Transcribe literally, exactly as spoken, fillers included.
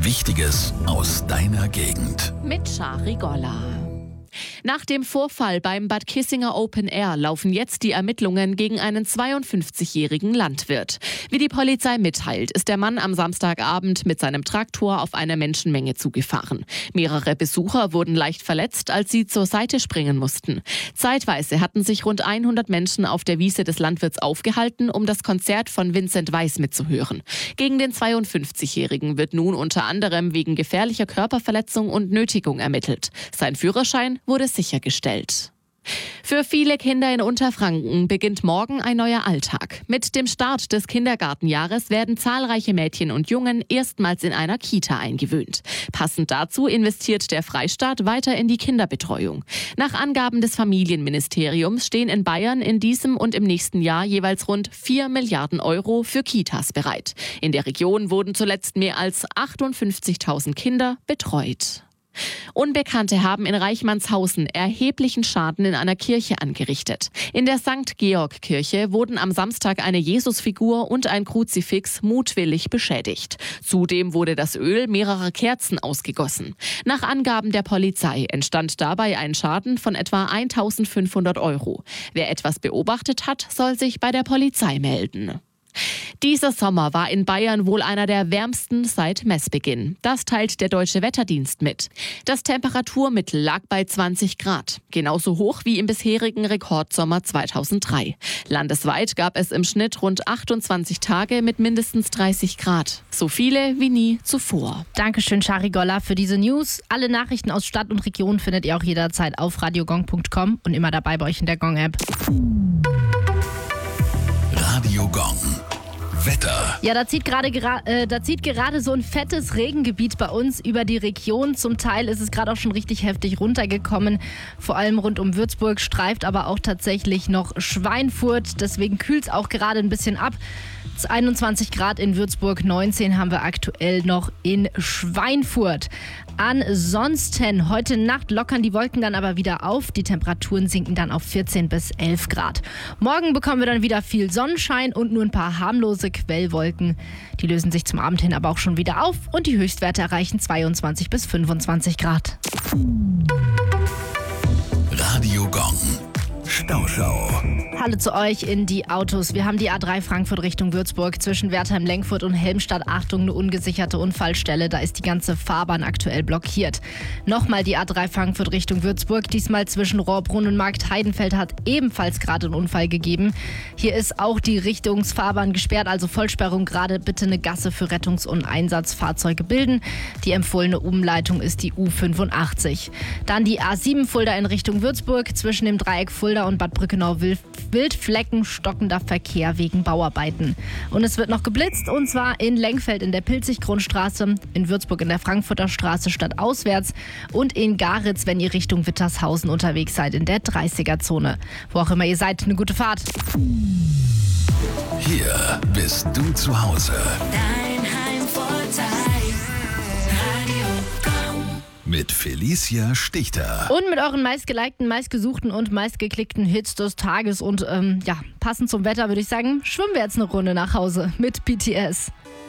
Wichtiges aus deiner Gegend. Mit Shari Golla. Nach dem Vorfall beim Bad Kissinger Open Air laufen jetzt die Ermittlungen gegen einen zweiundfünfzigjährigen Landwirt. Wie die Polizei mitteilt, ist der Mann am Samstagabend mit seinem Traktor auf eine Menschenmenge zugefahren. Mehrere Besucher wurden leicht verletzt, als sie zur Seite springen mussten. Zeitweise hatten sich rund hundert Menschen auf der Wiese des Landwirts aufgehalten, um das Konzert von Vincent Weiss mitzuhören. Gegen den zweiundfünfzigjährigen wird nun unter anderem wegen gefährlicher Körperverletzung und Nötigung ermittelt. Sein Führerschein wurde sichergestellt. Für viele Kinder in Unterfranken beginnt morgen ein neuer Alltag. Mit dem Start des Kindergartenjahres werden zahlreiche Mädchen und Jungen erstmals in einer Kita eingewöhnt. Passend dazu investiert der Freistaat weiter in die Kinderbetreuung. Nach Angaben des Familienministeriums stehen in Bayern in diesem und im nächsten Jahr jeweils rund vier Milliarden Euro für Kitas bereit. In der Region wurden zuletzt mehr als achtundfünfzigtausend Kinder betreut. Unbekannte haben in Reichmannshausen erheblichen Schaden in einer Kirche angerichtet. In der Sankt Georg Kirche wurden am Samstag eine Jesusfigur und ein Kruzifix mutwillig beschädigt. Zudem wurde das Öl mehrerer Kerzen ausgegossen. Nach Angaben der Polizei entstand dabei ein Schaden von etwa eintausendfünfhundert Euro. Wer etwas beobachtet hat, soll sich bei der Polizei melden. Dieser Sommer war in Bayern wohl einer der wärmsten seit Messbeginn. Das teilt der Deutsche Wetterdienst mit. Das Temperaturmittel lag bei zwanzig Grad, genauso hoch wie im bisherigen Rekordsommer zweitausenddrei. Landesweit gab es im Schnitt rund achtundzwanzig Tage mit mindestens dreißig Grad. So viele wie nie zuvor. Dankeschön, Shari Golla, für diese News. Alle Nachrichten aus Stadt und Region findet ihr auch jederzeit auf radiogong punkt com und immer dabei bei euch in der Gong-App. Radio Gong. Wetter. Ja, da zieht gerade äh, da zieht gerade so ein fettes Regengebiet bei uns über die Region. Zum Teil ist es gerade auch schon richtig heftig runtergekommen. Vor allem rund um Würzburg, streift aber auch tatsächlich noch Schweinfurt. Deswegen kühlt es auch gerade ein bisschen ab. einundzwanzig Grad in Würzburg, neunzehn haben wir aktuell noch in Schweinfurt. Ansonsten, heute Nacht lockern die Wolken dann aber wieder auf. Die Temperaturen sinken dann auf vierzehn bis elf Grad. Morgen bekommen wir dann wieder viel Sonnenschein und nur ein paar harmlose Quellwolken. Die lösen sich zum Abend hin aber auch schon wieder auf und die Höchstwerte erreichen zweiundzwanzig bis fünfundzwanzig Grad. Radio Gong. Stauschau. Hallo zu euch in die Autos. Wir haben die A drei Frankfurt Richtung Würzburg zwischen Wertheim-Lenkfurt und Helmstadt. Achtung, eine ungesicherte Unfallstelle. Da ist die ganze Fahrbahn aktuell blockiert. Nochmal die A drei Frankfurt Richtung Würzburg. Diesmal zwischen Rohrbrunn und Markt Heidenfeld hat ebenfalls gerade einen Unfall gegeben. Hier ist auch die Richtungsfahrbahn gesperrt, also Vollsperrung gerade. Bitte eine Gasse für Rettungs- und Einsatzfahrzeuge bilden. Die empfohlene Umleitung ist die U fünfundachtzig. Dann die A sieben Fulda in Richtung Würzburg zwischen dem Dreieck Fulda und Bad Brückenau-Wildflecken stockender Verkehr wegen Bauarbeiten. Und es wird noch geblitzt, und zwar in Lenkfeld in der Pilzig-Grundstraße, in Würzburg in der Frankfurter Straße stadtauswärts und in Garitz, wenn ihr Richtung Wittershausen unterwegs seid, in der dreißiger-Zone. Wo auch immer ihr seid, eine gute Fahrt. Hier bist du zu Hause. Dein Heimvorteil. Radio Gong. Mit Felicia Stichter. Und mit euren meistgelikten, meistgesuchten und meistgeklickten Hits des Tages. Und ähm, ja, passend zum Wetter würde ich sagen, schwimmen wir jetzt eine Runde nach Hause mit B T S.